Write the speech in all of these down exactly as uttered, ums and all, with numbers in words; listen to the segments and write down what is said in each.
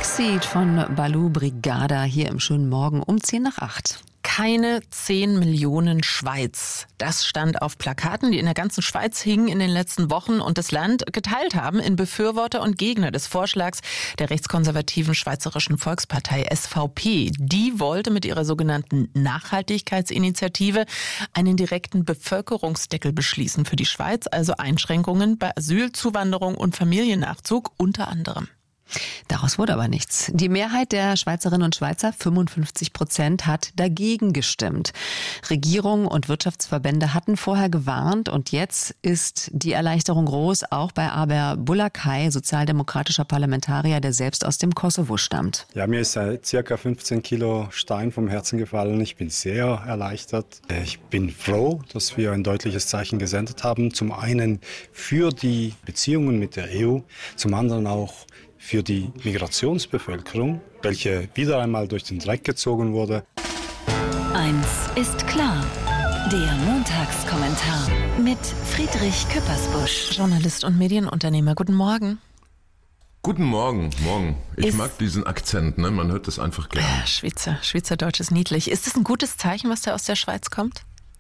Backseat von Baloo Brigada hier im schönen Morgen um zehn nach acht. Keine zehn Millionen Schweiz. Das stand auf Plakaten, die in der ganzen Schweiz hingen in den letzten Wochen und das Land geteilt haben in Befürworter und Gegner des Vorschlags der rechtskonservativen Schweizerischen Volkspartei S V P. Die wollte mit ihrer sogenannten Nachhaltigkeitsinitiative einen direkten Bevölkerungsdeckel beschließen für die Schweiz, also Einschränkungen bei Asyl, Zuwanderung und Familiennachzug unter anderem. Daraus wurde aber nichts. Die Mehrheit der Schweizerinnen und Schweizer, fünfundfünfzig Prozent, hat dagegen gestimmt. Regierung und Wirtschaftsverbände hatten vorher gewarnt und jetzt ist die Erleichterung groß, auch bei Aber Bulakay, sozialdemokratischer Parlamentarier, der selbst aus dem Kosovo stammt. Ja, mir ist äh, circa fünfzehn Kilo Stein vom Herzen gefallen. Ich bin sehr erleichtert. Ich bin froh, dass wir ein deutliches Zeichen gesendet haben. Zum einen für die Beziehungen mit der E U, zum anderen auch für die Migrationsbevölkerung, welche wieder einmal durch den Dreck gezogen wurde. Eins ist klar, der Montagskommentar mit Friedrich Küppersbusch. Journalist und Medienunternehmer, guten Morgen. Guten Morgen, morgen. Ich Ist mag diesen Akzent, ne? Man hört das einfach gerne. Ja, Schweizer, Schweizerdeutsch ist niedlich. Ist es ein gutes Zeichen, was da aus der Schweiz kommt?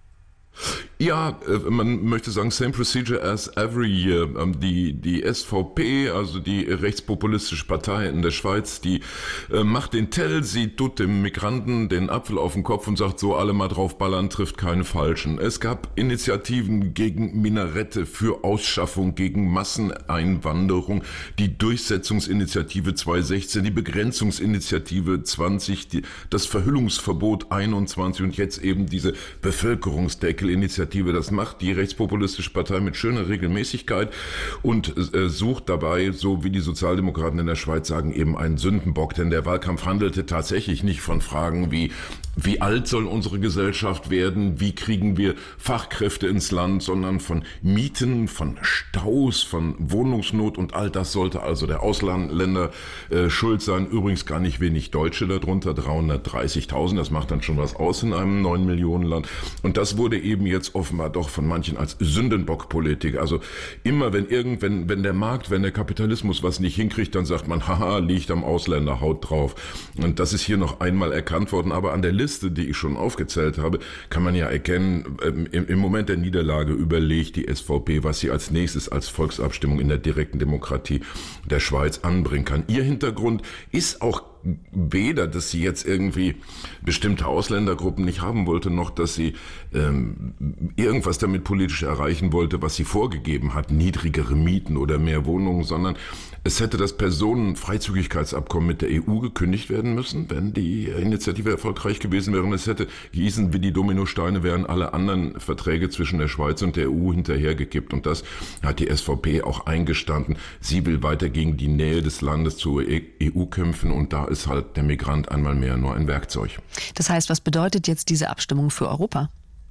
Ja, man möchte sagen, same procedure as every year. Die, die S V P, also die rechtspopulistische Partei in der Schweiz, die äh, macht den Tell, sie tut dem Migranten den Apfel auf den Kopf und sagt so, alle mal draufballern, trifft keine Falschen. Es gab Initiativen gegen Minarette, für Ausschaffung, gegen Masseneinwanderung, die Durchsetzungsinitiative zweitausendsechzehn, die Begrenzungsinitiative zwanzig, die, das Verhüllungsverbot einundzwanzig und jetzt eben diese Bevölkerungsdeckel Initiative. Das macht die rechtspopulistische Partei mit schöner Regelmäßigkeit und äh, sucht dabei, so wie die Sozialdemokraten in der Schweiz sagen, eben einen Sündenbock. Denn der Wahlkampf handelte tatsächlich nicht von Fragen wie, wie alt soll unsere Gesellschaft werden, wie kriegen wir Fachkräfte ins Land, sondern von Mieten, von Staus, von Wohnungsnot und all das sollte also der Ausländer äh, schuld sein. Übrigens gar nicht wenig Deutsche darunter, dreihundertdreißigtausend, das macht dann schon was aus in einem neun Millionen Land. Und das wurde eben jetzt offenbar doch von manchen als Sündenbockpolitik. Also immer wenn irgend, wenn, wenn der Markt, wenn der Kapitalismus was nicht hinkriegt, dann sagt man, haha, liegt am Ausländer, haut drauf. Und das ist hier noch einmal erkannt worden. Aber an der Liste, die ich schon aufgezählt habe, kann man ja erkennen, im, im Moment der Niederlage überlegt die S V P, was sie als nächstes als Volksabstimmung in der direkten Demokratie der Schweiz anbringen kann. Ihr Hintergrund ist auch weder, dass sie jetzt irgendwie bestimmte Ausländergruppen nicht haben wollte, noch dass sie ähm, irgendwas damit politisch erreichen wollte, was sie vorgegeben hat, niedrigere Mieten oder mehr Wohnungen, sondern es hätte das Personenfreizügigkeitsabkommen mit der E U gekündigt werden müssen, wenn die Initiative erfolgreich gewesen wäre. Und es hätte gießen wie die Dominosteine, wären alle anderen Verträge zwischen der Schweiz und der E U hinterhergekippt. Und das hat die S V P auch eingestanden. Sie will weiter gegen die Nähe des Landes zur E U kämpfen und da ist halt der Migrant einmal mehr nur ein Werkzeug. Das heißt, was bedeutet jetzt diese Abstimmung für Europa?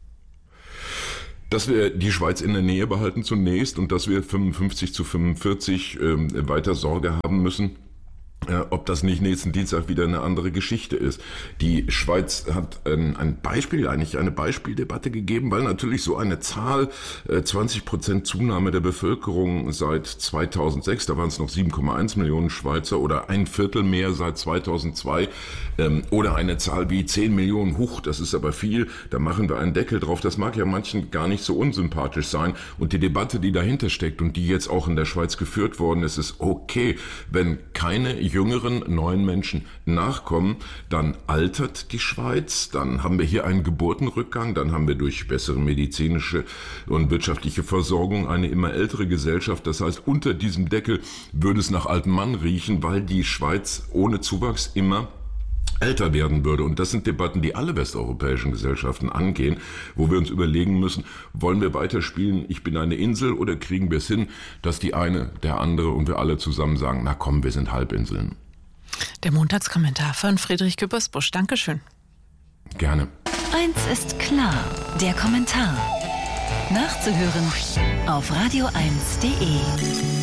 Dass wir die Schweiz in der Nähe behalten zunächst und dass wir fünfundfünfzig zu fünfundvierzig äh, weiter Sorge haben müssen, äh, ob das nicht nächsten Dienstag wieder eine andere Geschichte ist. Die Schweiz hat ein, ein Beispiel, eigentlich eine Beispieldebatte gegeben, weil natürlich so eine Zahl, äh, zwanzig Prozent Zunahme der Bevölkerung seit zweitausendsechs, da waren es noch sieben Komma eins Millionen Schweizer oder ein Viertel mehr seit zweitausendzwei, ähm, oder eine Zahl wie zehn Millionen, huch, das ist aber viel, da machen wir einen Deckel drauf. Das mag ja manchen gar nicht so unsympathisch sein und die Debatte, die dahinter steckt und die jetzt auch in der Schweiz geführt worden ist, ist okay, wenn keine jüngeren neuen Menschen nachkommen, dann altert die Schweiz, dann haben wir hier einen Geburtenrückgang, dann haben wir durch bessere medizinische und wirtschaftliche Versorgung eine immer ältere Gesellschaft. Das heißt, unter diesem Deckel würde es nach altem Mann riechen, weil die Schweiz ohne Zuwachs immer älter werden würde. Und das sind Debatten, die alle westeuropäischen Gesellschaften angehen, wo wir uns überlegen müssen, wollen wir weiterspielen, ich bin eine Insel, oder kriegen wir es hin, dass die eine, der andere und wir alle zusammen sagen, na komm, wir sind Halbinseln. Der Montagskommentar von Friedrich Küppersbusch. Dankeschön. Gerne. Eins ist klar, der Kommentar. Nachzuhören auf radio eins punkt de.